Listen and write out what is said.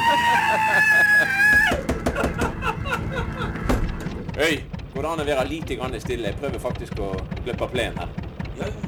Høy, går det an å være lite grann stille? Jeg prøver faktisk å løpe plen her. Ja,